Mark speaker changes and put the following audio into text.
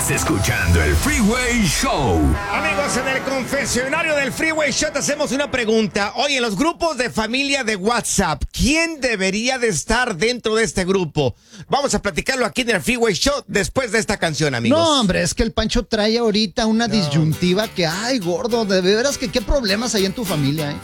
Speaker 1: Estás escuchando el Freeway Show.
Speaker 2: Amigos, en el confesionario del Freeway Show te hacemos una pregunta. Oye, en los grupos de familia de WhatsApp, ¿quién debería de estar dentro de este grupo? Vamos a platicarlo aquí en el Freeway Show después de esta canción, amigos.
Speaker 3: No, hombre, es que el Pancho trae ahorita una disyuntiva que, ay, gordo, de veras que qué problemas hay en tu familia, ¿eh?